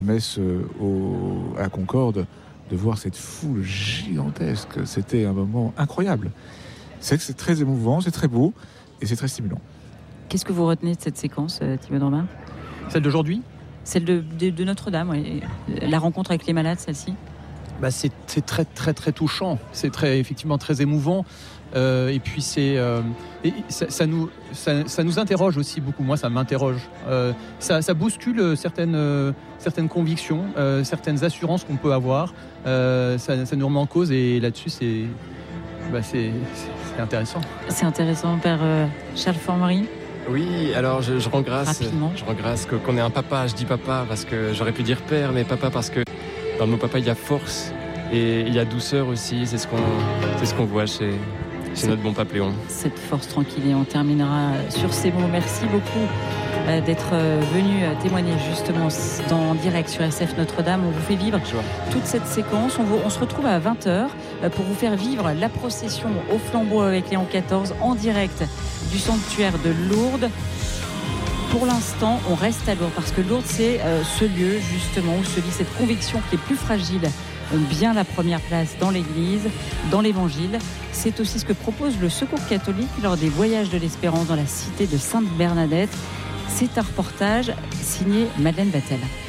Messe à Concorde, de voir cette foule gigantesque, c'était un moment incroyable. C'est que c'est très émouvant, c'est très beau et c'est très stimulant. Qu'est-ce que vous retenez de cette séquence, Thibaut Dormin ? Celle d'aujourd'hui ? Celle de Notre-Dame, oui. La rencontre avec les malades, celle-ci ? C'est très très très touchant, c'est effectivement très émouvant. Et puis ça nous interroge aussi beaucoup. Moi, ça m'interroge. Ça bouscule certaines convictions, certaines assurances qu'on peut avoir. Ça nous remet en cause et là-dessus, c'est intéressant. C'est intéressant, Père Charles Formery. Oui, alors je rends grâce qu'on ait un papa. Je dis papa parce que j'aurais pu dire père, mais papa parce que dans le mot papa, il y a force et il y a douceur aussi. C'est ce qu'on voit chez notre bon Papléon. Cette force tranquille, et on terminera sur ces mots. Merci beaucoup d'être venu témoigner justement en direct sur SF Notre-Dame. On vous fait vivre toute cette séquence. On se retrouve à 20h pour vous faire vivre la procession au flambeau avec Léon XIV en direct du sanctuaire de Lourdes. Pour l'instant, on reste à Lourdes parce que Lourdes, c'est ce lieu justement où se vit cette conviction que les plus fragiles ont bien la première place dans l'Église, dans l'Évangile. C'est aussi ce que propose le Secours catholique lors des voyages de l'Espérance dans la cité de Sainte-Bernadette. C'est un reportage signé Madeleine Vatel.